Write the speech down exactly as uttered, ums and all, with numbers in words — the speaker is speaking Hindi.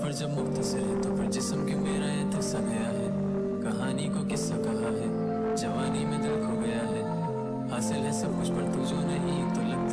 पर जब मुख्तसर है तो फिर जिस्म क्यों मेरा ये थक गया है। कहानी को किस्सा कहा है, जवानी में दिल खो गया है। हासिल है सब कुछ पर तू जो नहीं